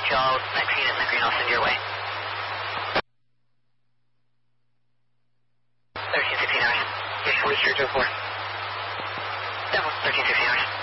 y'all. Next unit in the green, I'll send your way. 1316 hours. Here's 40 004. Devil, 1316 hours.